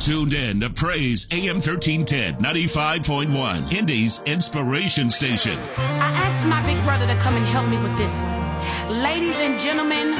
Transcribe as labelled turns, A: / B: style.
A: tuned in to Praise AM 1310, 95.1, Indy's inspiration station.
B: I asked my big brother to come and help me with this one. Ladies and gentlemen,